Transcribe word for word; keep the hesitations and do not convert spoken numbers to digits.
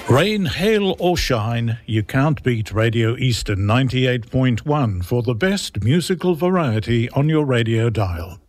Rain, hail or shine, you can't beat Radio Eastern ninety-eight point one for the best musical variety on your radio dial.